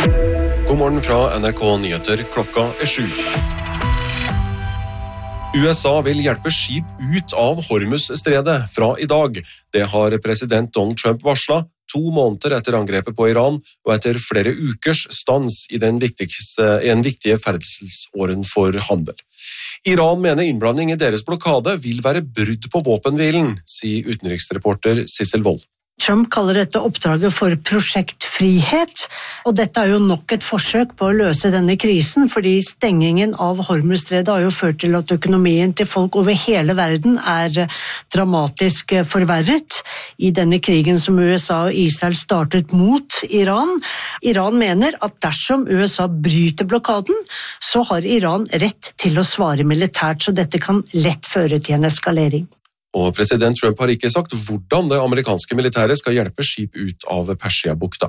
God morgen fra NRK Nyheter, klokka 7. USA vil hjelpe skip ut av Hormuz-stredet fra i dag. Det har president Donald Trump varslet 2 måneder etter angrepet på Iran, og etter flere ukers stans i den viktige ferdselsåren for handel. Iran mener innblanding i deres blokade vil være brudd på våpenhvilen, sier utenriksreporter Sissel Wold. Trump kaller dette oppdraget for Prosjekt Frihet, og dette er jo nok et forsøk på å løse denne krisen, fordi stengingen av Hormuzstredet har jo ført til at økonomien til folk over hele verden er dramatisk forverret i denne krigen som USA og Israel startet mot Iran. Iran mener at dersom USA bryter blokaden, så har Iran rett til å svare militært, så dette kan lett føre til en eskalering. Og president Trump har ikke sagt hvordan det amerikanske militæret skal hjelpe skip ut av Persiabukta.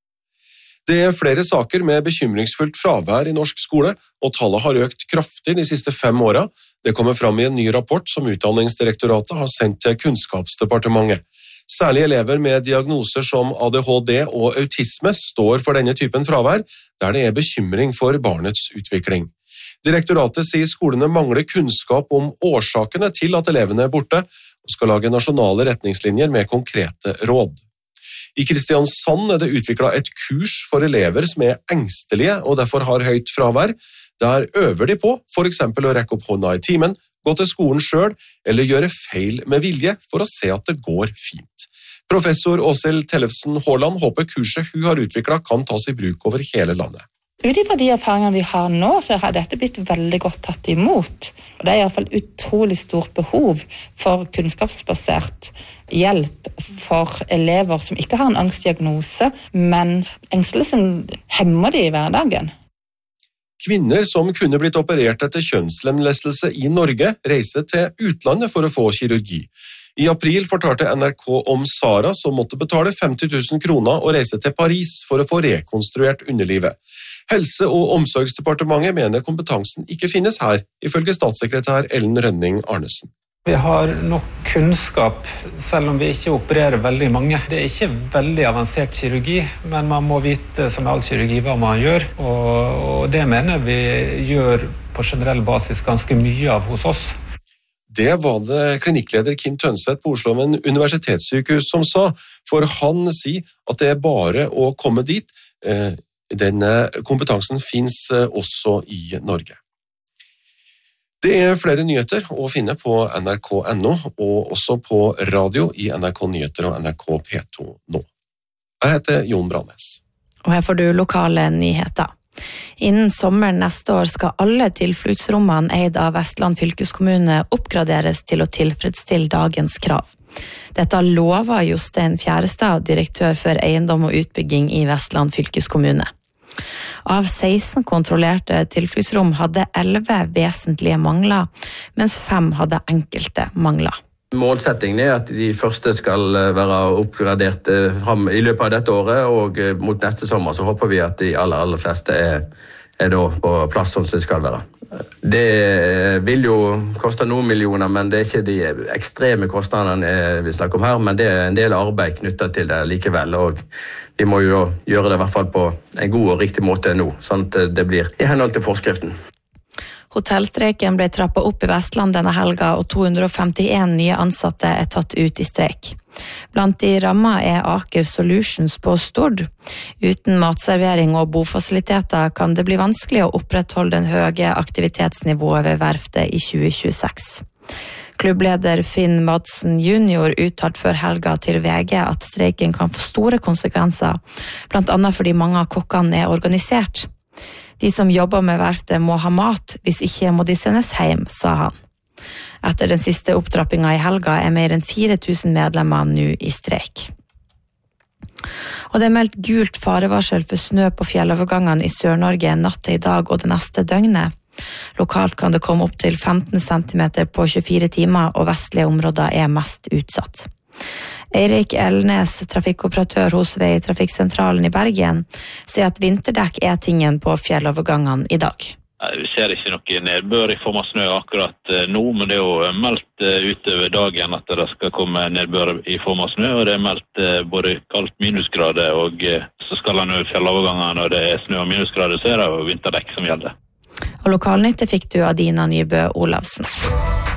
Det er flere saker med bekymringsfullt fravær i norsk skole, og tallet har økt kraftig de siste 5 årene. Det kommer fram i en ny rapport som Utdanningsdirektoratet har sendt til Kunnskapsdepartementet. Særlig elever med diagnoser som ADHD og autisme står for denne typen fravær, der det er bekymring for barnets utvikling. Direktoratet sier skolene mangler kunnskap om årsakene til at elevene er borte, og skal lage nasjonale retningslinjer med konkrete råd. I Kristiansand er det utviklet et kurs for elever som er engstelige og derfor har høyt fravær. Der øver de på for eksempel å rekke opp hånda i timen, gå til skolen selv eller gjøre feil med vilje for å se at det går fint. Professor Åshild Tellefsen Haaland håper kurset hun har utviklet kan tas i bruk over hele landet. Utifra de erfaringene vi har nå, så har dette blitt veldig godt tatt imot. Og det er i hvert fall utrolig stort behov for kunnskapsbasert hjelp for elever som ikke har en angstdiagnose, men engstelsen hemmer de i hverdagen. Kvinner som kunne blitt operert etter kjønnslemlestelse i Norge, reiser til utlandet for å få kirurgi. I april fortalte NRK om Sara som måtte betale 50 000 kroner og reise til Paris for å få rekonstruert underlivet. Helse- og omsorgsdepartementet mener kompetansen ikke finnes her, ifølge statssekretær Ellen Rønning Arnesen. Vi har nok kunnskap, selv om vi ikke opererer veldig mange. Det er ikke veldig avansert kirurgi, men man må vite som all kirurgi hva man gjør, og det mener vi gjør på generell basis ganske mye av hos oss. Det var det klinikkleder Kim Tønseth på Oslo universitetssykehus som sa, for han sier at det er bare å komme dit. Denne kompetansen finnes også i Norge. Det er flere nyheter å finne på nrk.no, og også på radio i NRK Nyheter og NRK P2 nå. Jeg heter Jon Brannes. Og her får du lokale nyheter. Innen sommeren neste år skal alle tilfluktsrommene eid av Vestland fylkeskommune oppgraderes til å tilfredsstille dagens krav. Dette lover Jostein Fjærestad, direktør for eiendom og utbygging i Vestland fylkeskommune. Av 16 kontrollerte tilfluktsrom hadde 11 vesentlige mangler, mens 5 hadde enkelte mangler. Målsettingen er at de første skal være oppgradert frem i løpet av dette året, og mot neste sommer så håper vi at de aller fleste er da på plass som det skal være. Det vil jo koste noen millioner, men det er ikke de ekstreme kostnadene vi snakker om her, men det er en del arbeid knyttet til det likevel, og vi må jo gjøre det i hvert fall på en god og riktig måte nå, sånn at det blir i henhold til forskriften. Hotellstreiken ble trappet opp i Vestland denne helga, og 251 nye ansatte er tatt ut i streik. Blant de rammet er Aker Solutions på Stord. Uten matservering og bofasiliteter kan det bli vanskelig å opprettholde den høye aktivitetsnivået ved verftet i 2026. Klubbleder Finn Madsen junior uttalt før helga til VG at streiken kan få store konsekvenser, blant annet fordi mange av kokkene er organisert. De som jobber med verftet må ha mat, hvis ikke må de sendes hjem, sa han. Etter den siste opptrappingen i helga er mer enn 4000 medlemmer nå i streik. Og det er meldt gult farevarsel for snø på fjellovergangene i Sør-Norge natt til i dag og det neste døgnet. Lokalt kan det komme opp til 15 cm på 24 timer, og vestlige områder er mest utsatt. Eirik Elnes, trafikkoperatør hos Veitrafikksentralen i Bergen, sier at vinterdekk er tingen på fjellovergangene i dag. Vi ser ikke noe nedbør i form av snø akkurat nå, men det er jo meldt utover dagen at det skal komme nedbør i form av snø, og det er meldt både kaldt minusgrader, og så skal han over fjelloverganger når det er snø og minusgrader, så er det jo vinterdekk som gjelder. Og lokalnytte fikk du av Dina Nybø Olavsen.